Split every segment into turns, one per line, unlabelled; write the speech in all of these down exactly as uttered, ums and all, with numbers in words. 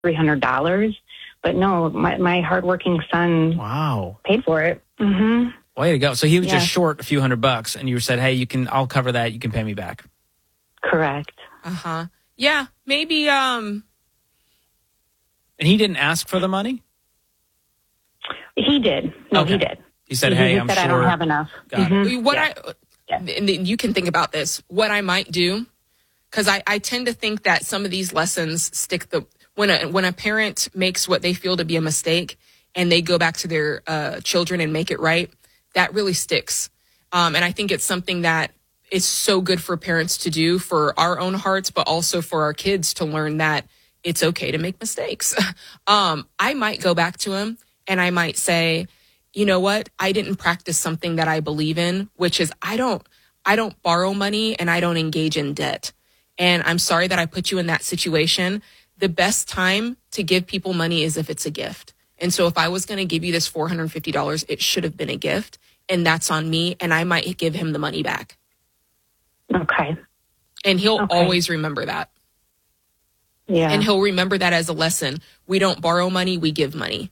three hundred dollars. But no, my, my hardworking son
wow.
paid for it. Mm-hmm.
Way to go. So he was
yeah.
just short a few hundred bucks, and you said, hey, you can, I'll cover that. You can pay me back.
Correct.
Uh-huh. Yeah, maybe. Um...
And he didn't ask for the money?
He did. No,
okay.
he did.
He said,
he,
hey,
he
I'm
said,
sure.
I don't have enough.
Got
mm-hmm.
it.
What
yeah.
I,
yeah.
and you can think about this. What I might do, because I, I tend to think that some of these lessons stick the, when a, when a parent makes what they feel to be a mistake and they go back to their uh, children and make it right, that really sticks. Um, and I think it's something that is so good for parents to do for our own hearts, but also for our kids to learn that it's okay to make mistakes. um, I might go back to him and I might say, you know what? I didn't practice something that I believe in, which is I don't, I don't borrow money and I don't engage in debt. And I'm sorry that I put you in that situation. The best time to give people money is if it's a gift. And so if I was going to give you this four hundred fifty dollars, it should have been a gift. And that's on me. And I might give him the money back.
Okay.
And he'll
okay.
always remember that.
Yeah.
And he'll remember that as a lesson. We don't borrow money, we give money.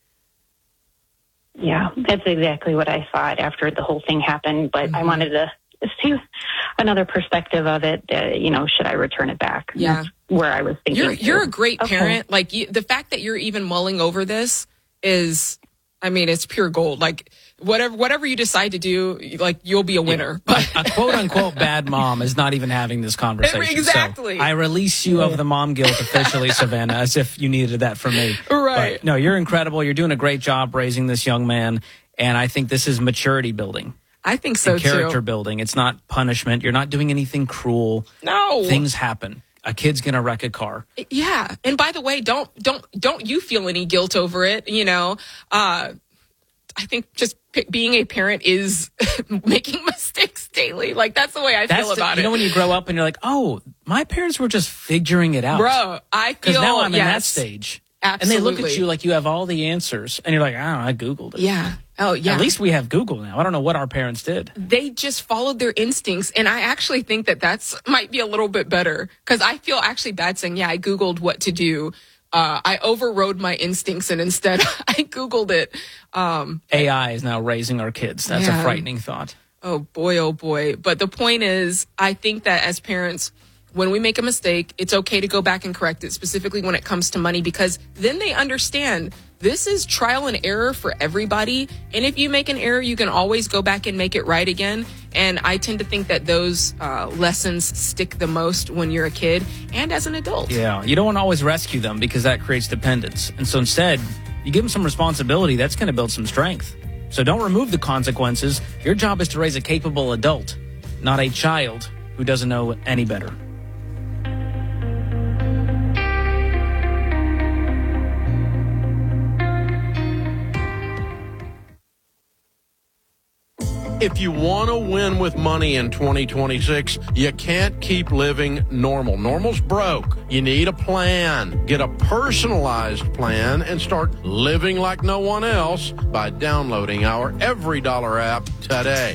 Yeah, that's exactly what I thought after the whole thing happened. But mm-hmm. I wanted to see another perspective of it. Uh, you know, should I return it back?
Yeah.
That's where I was thinking.
You're, you're a great
okay.
parent. Like you, the fact that you're even mulling over this is, I mean, it's pure gold. Like whatever, whatever you decide to do, like you'll be a winner.
Yeah. a, a quote unquote bad mom is not even having this conversation.
Exactly.
So I release you of the mom guilt officially, Savannah, as if you needed that from me.
Right.
But no, you're incredible. You're doing a great job raising this young man. And I think this is maturity building.
I think so
and character
too.
building. It's not punishment. You're not doing anything cruel.
No.
Things happen. A kid's going to wreck a car.
Yeah. And by the way, don't, don't, don't you feel any guilt over it. You know, uh, I think just p- being a parent is making mistakes daily. Like that's the way I
that's
feel
the,
about
you
it.
know, when you grow up and you're like, oh, my parents were just figuring it out.
Bro, I feel,
because now I'm
yes,
in that stage.
Absolutely.
And they look at you like you have all the answers. And you're like, I don't know, I Googled it.
Yeah. Oh, yeah.
At least we have Google now. I don't know what our parents did.
They just followed their instincts. And I actually think that that's might be a little bit better because I feel actually bad saying, yeah, I Googled what to do. Uh, I overrode my instincts and instead I Googled it. Um,
A I is now raising our kids. That's
yeah.
a frightening thought.
Oh, boy, oh, boy. But the point is, I think that as parents, when we make a mistake, it's okay to go back and correct it, specifically when it comes to money, because then they understand this is trial and error for everybody. And if you make an error, you can always go back and make it right again. And I tend to think that those uh, lessons stick the most when you're a kid and as an adult.
Yeah, you don't want to always rescue them because that creates dependence. And so instead, you give them some responsibility. That's going to build some strength. So don't remove the consequences. Your job is to raise a capable adult, not a child who doesn't know any better.
If you want to win with money in twenty twenty-six, you can't keep living normal. Normal's broke. You need a plan. Get a personalized plan and start living like no one else by downloading our Every Dollar app today.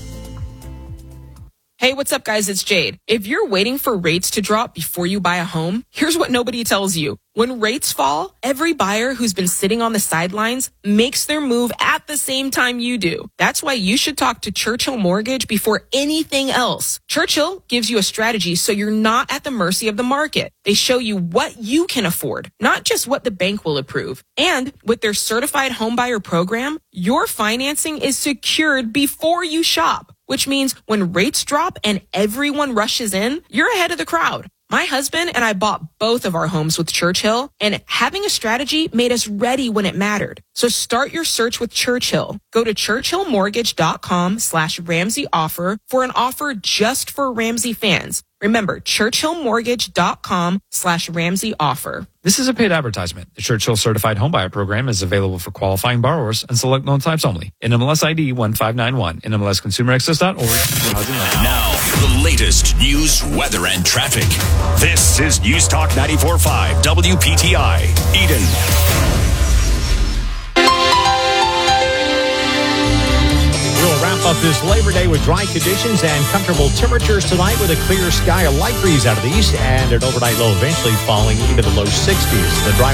Hey, what's up, guys? It's Jade. If you're waiting for rates to drop before you buy a home, here's what nobody tells you. When rates fall, every buyer who's been sitting on the sidelines makes their move at the same time you do. That's why you should talk to Churchill Mortgage before anything else. Churchill gives you a strategy so you're not at the mercy of the market. They show you what you can afford, not just what the bank will approve. And with their certified homebuyer program, your financing is secured before you shop, which means when rates drop and everyone rushes in, you're ahead of the crowd. My husband and I bought both of our homes with Churchill, and having a strategy made us ready when it mattered. So start your search with Churchill. Go to churchillmortgage.com slash Ramsey offer for an offer just for Ramsey fans. Remember, churchillmortgage.com slash Ramsey offer.
This is a paid advertisement. The Churchill Certified Homebuyer Program is available for qualifying borrowers and select loan types only. N M L S I D one five nine one. N M L S consumer access dot org.
Now, the latest news, weather, and traffic. This is News Talk ninety-four point five W P T I, Eden.
We'll wrap
off this Labor Day with dry conditions and comfortable temperatures tonight with a clear sky, a light breeze out of the east, and an overnight low eventually falling into the low sixties. The dry